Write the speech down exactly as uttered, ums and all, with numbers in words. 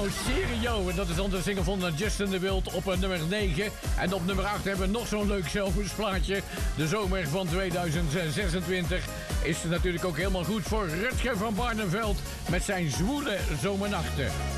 Stereo. En dat is dan de single van Justin de Wild op nummer negen. En op nummer acht hebben we nog zo'n leuk zomersplaatje. De zomer van tweeduizend zesentwintig is natuurlijk ook helemaal goed voor Rutger van Barneveld met zijn zwoele zomernachten.